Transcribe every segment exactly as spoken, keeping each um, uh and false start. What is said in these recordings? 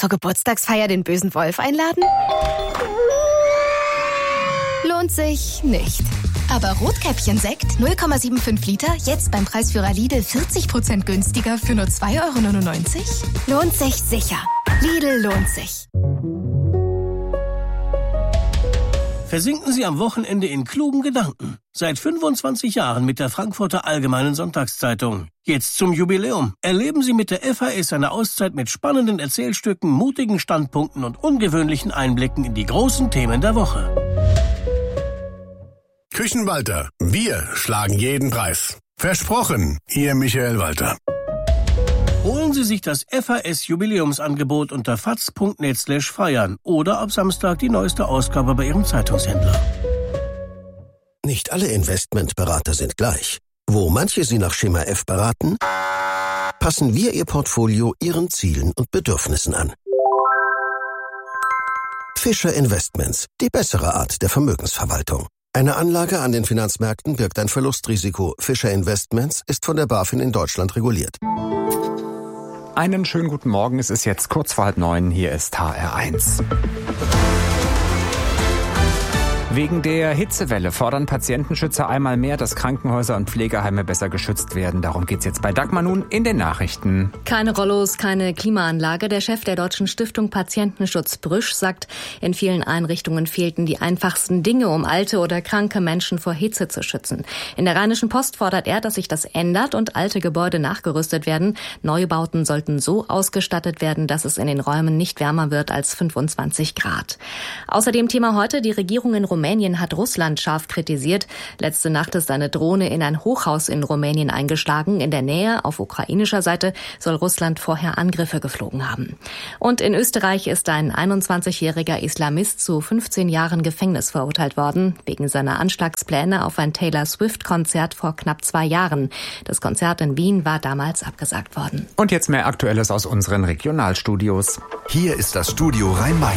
Zur Geburtstagsfeier den bösen Wolf einladen? Lohnt sich nicht. Aber Rotkäppchen-Sekt null Komma fünfundsiebzig Liter, jetzt beim Preisführer Lidl vierzig Prozent günstiger für nur zwei Euro neunundneunzig? Lohnt sich sicher. Lidl lohnt sich. Versinken Sie am Wochenende in klugen Gedanken. Seit fünfundzwanzig Jahren mit der Frankfurter Allgemeinen Sonntagszeitung. Jetzt zum Jubiläum. Erleben Sie mit der F A S eine Auszeit mit spannenden Erzählstücken, mutigen Standpunkten und ungewöhnlichen Einblicken in die großen Themen der Woche. Küchenwalter, wir schlagen jeden Preis. Versprochen, Ihr Michael Walter. Holen Sie sich das F A S-Jubiläumsangebot unter faz punkt net slash feiern oder ab Samstag die neueste Ausgabe bei Ihrem Zeitungshändler. Nicht alle Investmentberater sind gleich. Wo manche Sie nach Schema F beraten, passen wir Ihr Portfolio Ihren Zielen und Bedürfnissen an. Fischer Investments, die bessere Art der Vermögensverwaltung. Eine Anlage an den Finanzmärkten birgt ein Verlustrisiko. Fischer Investments ist von der BaFin in Deutschland reguliert. Einen schönen guten Morgen, es ist jetzt kurz vor halb neun, hier ist H R eins. Wegen der Hitzewelle fordern Patientenschützer einmal mehr, dass Krankenhäuser und Pflegeheime besser geschützt werden. Darum geht's jetzt bei Dagmar nun in den Nachrichten. Keine Rollos, keine Klimaanlage. Der Chef der Deutschen Stiftung Patientenschutz Brüsch sagt, in vielen Einrichtungen fehlten die einfachsten Dinge, um alte oder kranke Menschen vor Hitze zu schützen. In der Rheinischen Post fordert er, dass sich das ändert und alte Gebäude nachgerüstet werden. Neubauten sollten so ausgestattet werden, dass es in den Räumen nicht wärmer wird als fünfundzwanzig Grad. Außerdem Thema heute, die Regierung in Rumänien Rumänien hat Russland scharf kritisiert. Letzte Nacht ist eine Drohne in ein Hochhaus in Rumänien eingeschlagen. In der Nähe, auf ukrainischer Seite, soll Russland vorher Angriffe geflogen haben. Und in Österreich ist ein einundzwanzigjähriger Islamist zu fünfzehn Jahren Gefängnis verurteilt worden, wegen seiner Anschlagspläne auf ein Taylor Swift-Konzert vor knapp zwei Jahren. Das Konzert in Wien war damals abgesagt worden. Und jetzt mehr Aktuelles aus unseren Regionalstudios. Hier ist das Studio Rhein-Main.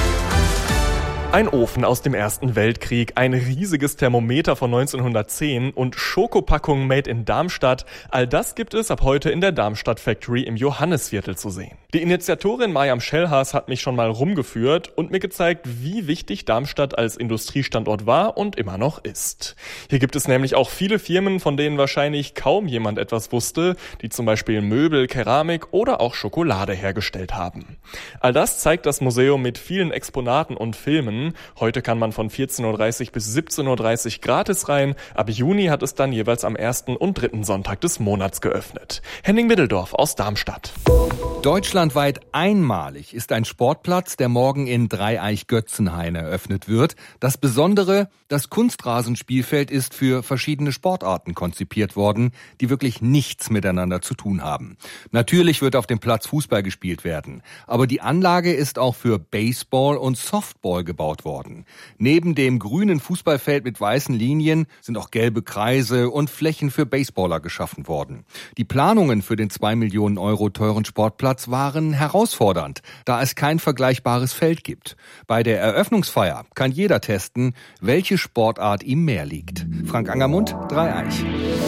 Ein Ofen aus dem Ersten Weltkrieg, ein riesiges Thermometer von neunzehnhundertzehn und Schokopackungen made in Darmstadt. All das gibt es ab heute in der Darmstadt Factory im Johannisviertel zu sehen. Die Initiatorin Mariam Schellhaas hat mich schon mal rumgeführt und mir gezeigt, wie wichtig Darmstadt als Industriestandort war und immer noch ist. Hier gibt es nämlich auch viele Firmen, von denen wahrscheinlich kaum jemand etwas wusste, die zum Beispiel Möbel, Keramik oder auch Schokolade hergestellt haben. All das zeigt das Museum mit vielen Exponaten und Filmen. Heute kann man von vierzehn Uhr dreißig bis siebzehn Uhr dreißig gratis rein. Ab Juni hat es dann jeweils am ersten und dritten Sonntag des Monats geöffnet. Henning Middeldorf aus Darmstadt. Deutschlandweit einmalig ist ein Sportplatz, der morgen in Dreieich-Götzenhain eröffnet wird. Das Besondere, das Kunstrasenspielfeld ist für verschiedene Sportarten konzipiert worden, die wirklich nichts miteinander zu tun haben. Natürlich wird auf dem Platz Fußball gespielt werden, aber die Anlage ist auch für Baseball und Softball gebaut worden. Neben dem grünen Fußballfeld mit weißen Linien sind auch gelbe Kreise und Flächen für Baseballer geschaffen worden. Die Planungen für den zwei Millionen Euro teuren Sportplatz waren herausfordernd, da es kein vergleichbares Feld gibt. Bei der Eröffnungsfeier kann jeder testen, welche Sportart ihm mehr liegt. Frank Angermund, Dreieich.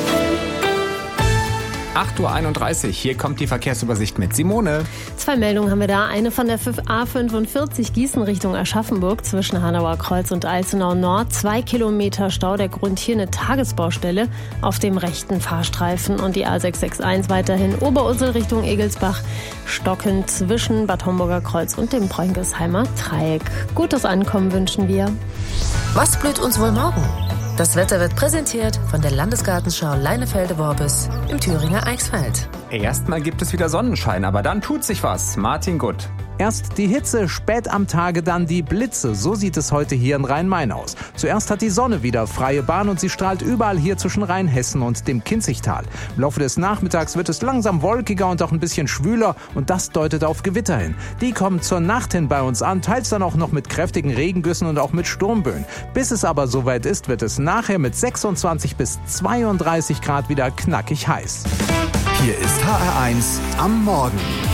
acht Uhr einunddreißig, hier kommt die Verkehrsübersicht mit Simone. Zwei Meldungen haben wir da. Eine von der A fünfundvierzig Gießen Richtung Aschaffenburg zwischen Hanauer Kreuz und Alzenau Nord. Zwei Kilometer Stau, der Grund hier eine Tagesbaustelle auf dem rechten Fahrstreifen. Und die A sechs sechs eins weiterhin Oberursel Richtung Egelsbach. Stocken zwischen Bad Homburger Kreuz und dem Bräunkesheimer Dreieck. Gutes Ankommen wünschen wir. Was blüht uns wohl morgen? Das Wetter wird präsentiert von der Landesgartenschau Leinefelde-Worbis im Thüringer Eichsfeld. Erstmal gibt es wieder Sonnenschein, aber dann tut sich was. Martin Gutt. Erst die Hitze, spät am Tage dann die Blitze. So sieht es heute hier in Rhein-Main aus. Zuerst hat die Sonne wieder freie Bahn und sie strahlt überall hier zwischen Rheinhessen und dem Kinzigtal. Im Laufe des Nachmittags wird es langsam wolkiger und auch ein bisschen schwüler und das deutet auf Gewitter hin. Die kommen zur Nacht hin bei uns an, teils dann auch noch mit kräftigen Regengüssen und auch mit Sturmböen. Bis es aber soweit ist, wird es nachher mit sechsundzwanzig bis zweiunddreißig Grad wieder knackig heiß. Hier ist H R eins am Morgen.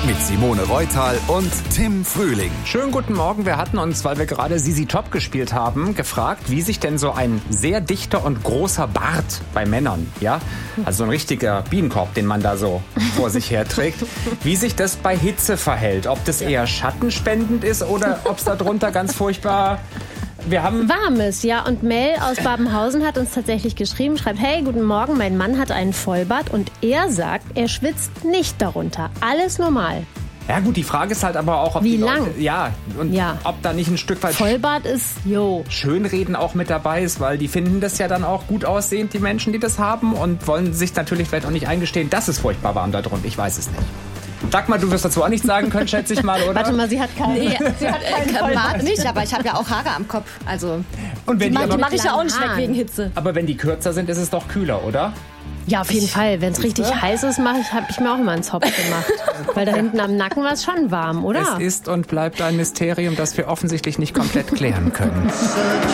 mit Simone Reutal und Tim Frühling. Schönen guten Morgen. Wir hatten uns, weil wir gerade Sisi Top gespielt haben, gefragt, wie sich denn so ein sehr dichter und großer Bart bei Männern, ja, also so ein richtiger Bienenkorb, den man da so vor sich her trägt, wie sich das bei Hitze verhält. Ob das eher schattenspendend ist oder ob es darunter ganz furchtbar... Wir haben Warmes, ja. Und Mel aus Babenhausen hat uns tatsächlich geschrieben, schreibt, hey, guten Morgen, mein Mann hat einen Vollbart und er sagt, er schwitzt nicht darunter. Alles normal. Ja gut, die Frage ist halt aber auch, ob Wie die lang? Leute, ja, und ja. ob da nicht ein Stück weit Vollbart ist, jo. Schönreden auch mit dabei ist, weil die finden das ja dann auch gut aussehend, die Menschen, die das haben, und wollen sich natürlich vielleicht auch nicht eingestehen, dass es furchtbar warm da drunter. Ich weiß es nicht. Dagmar, du wirst dazu auch nichts sagen können, schätze ich mal, oder? Warte mal, sie hat keinen. Nee, sie hat keinen Vollbart nicht, aber ich habe ja auch Haare am Kopf. Also und wenn die, die, die mache ich ja auch nicht weg wegen Hitze. Aber wenn die kürzer sind, ist es doch kühler, oder? Ja, auf jeden Fall. Wenn es richtig heiß ist, habe ich mir auch immer einen Zopf gemacht. Weil da hinten am Nacken war es schon warm, oder? Es ist und bleibt ein Mysterium, das wir offensichtlich nicht komplett klären können.